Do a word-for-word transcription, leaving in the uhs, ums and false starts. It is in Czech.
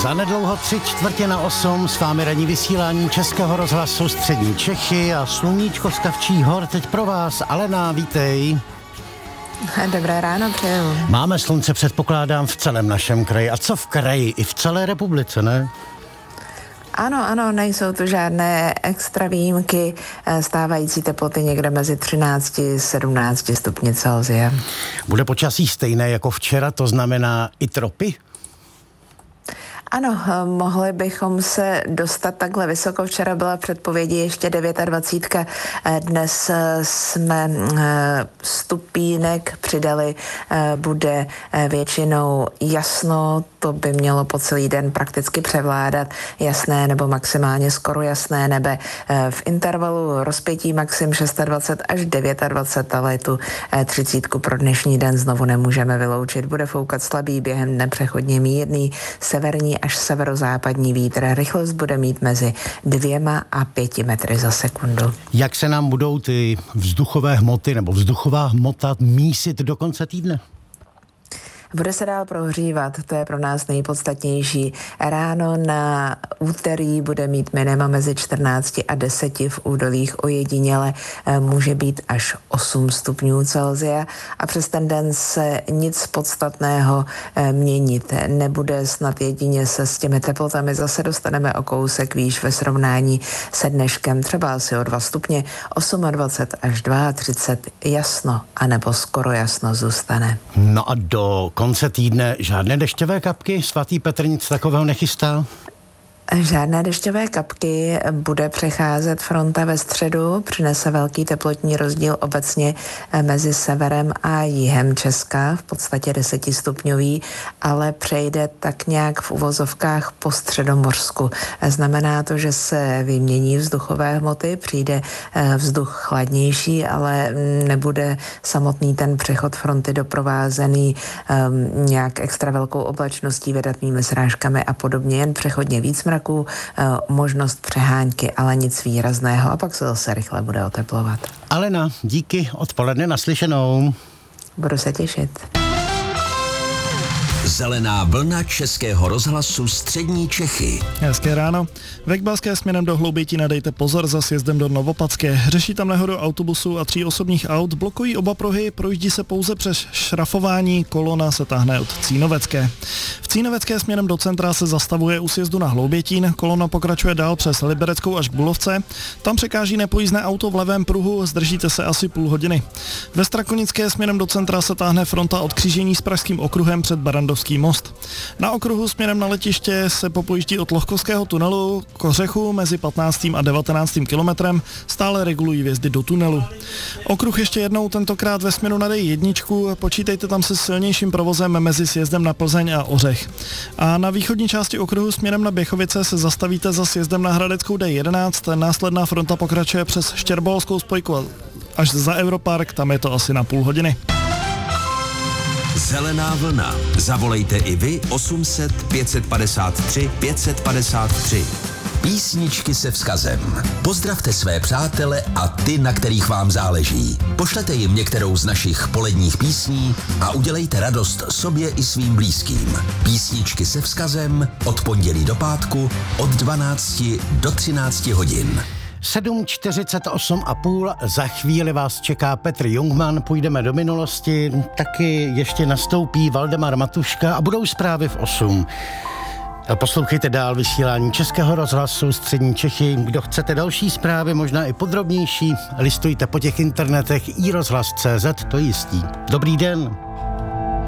Zanedlouho tři čtvrtě na osm, s vámi ranní vysílání Českého rozhlasu Střední Čechy a sluníčko z Kavčích hor teď pro vás. Alena, vítej. Dobré ráno, přeju. Máme slunce, předpokládám, v celém našem kraji. A co v kraji? I v celé republice, ne? Ano, ano, nejsou tu žádné extra výjimky, stávající teploty někde mezi třináct a sedmnáct stupni Celsia. Bude počasí stejné jako včera, to znamená i tropy? Ano, mohli bychom se dostat takhle vysoko. Včera byla předpovědi ještě dvacet devět, dnes jsme stupínek přidali, bude většinou jasno, to by mělo po celý den prakticky převládat jasné nebo maximálně skoro jasné nebe. V intervalu rozpětí maxim dvacet šest až dvacet devět, ale tu třicítku pro dnešní den znovu nemůžeme vyloučit. Bude foukat slabý, během dne přechodně mírný severní až severozápadní vítr. Rychlost bude mít mezi dvěma a pěti metry za sekundu. Jak se nám budou ty vzduchové hmoty nebo vzduchová hmota mísit do konce týdne? Bude se dál prohřívat, to je pro nás nejpodstatnější. Ráno na úterý bude mít minima mezi čtrnáct a deset, v údolích ojediněle může být až osm stupňů Celsia a přes ten den se nic podstatného měnit nebude, snad jedině se s těmi teplotami zase dostaneme o kousek výš ve srovnání se dneškem, třeba asi o dva stupně, dvacet osm až třicet dva, jasno anebo skoro jasno zůstane. No a do konce týdne žádné dešťové kapky? Svatý Petr nic takového nechystá? Žádné dešťové kapky, bude přecházet fronta ve středu, přinese velký teplotní rozdíl obecně mezi severem a jihem Česka, v podstatě desetistupňový, ale přejde tak nějak v uvozovkách po Středomořsku. Znamená to, že se vymění vzduchové hmoty, přijde vzduch chladnější, ale nebude samotný ten přechod fronty doprovázený um, nějak extra velkou oblačností, vydatnými srážkami a podobně, jen přechodně víc mraků, možnost přehánky, ale nic výrazného a pak se zase rychle bude oteplovat. Alena, díky, odpoledne naslyšenou. Budu se těšit. Zelená vlna Českého rozhlasu Střední Čechy. Hezké ráno. Ve Kbalské směrem do Hloubětína dejte pozor za sjezdem do Novopatské. Řeší tam nehodu autobusu a tří osobních aut, blokují oba pruhy, projíždí se pouze přes šrafování, kolona se táhne od Cínovecké. V Cínovecké směrem do centra se zastavuje u sjezdu na Hloubětín, kolona pokračuje dál přes Libereckou až k Bulovce, tam překáží nepojízdné auto v levém pruhu, zdržíte se asi půl hodiny. Ve Strakonické směrem do centra se táhne fronta od křížení s Pražským okruhem před Barandovským most. Na okruhu směrem na letiště se popojíždí od Lohkovského tunelu k Ořechu mezi patnáctým a devatenáctým kilometrem, stále regulují vjezdy do tunelu. Okruh ještě jednou, tentokrát ve směru na D jedna, počítejte tam se silnějším provozem mezi sjezdem na Plzeň a Ořech. A na východní části okruhu směrem na Běchovice se zastavíte za sjezdem na Hradeckou D jedenáct, následná fronta pokračuje přes Štěrboholskou spojku až za Europark, tam je to asi na půl hodiny. Zelená vlna. Zavolejte i vy osm set pět padesát tři pět padesát tři. Písničky se vzkazem. Pozdravte své přátele a ty, na kterých vám záleží. Pošlete jim některou z našich poledních písní a udělejte radost sobě i svým blízkým. Písničky se vzkazem od pondělí do pátku od dvanácti do třinácti hodin. sedm čtyřicet osm a půl, za chvíli vás čeká Petr Jungmann, půjdeme do minulosti, taky ještě nastoupí Valdemar Matuška a budou zprávy v osm. Poslouchejte dál vysílání Českého rozhlasu Střední Čechy. Kdo chcete další zprávy, možná i podrobnější, listujte po těch internetech i rozhlas tečka cé zet, to jistí. Dobrý den.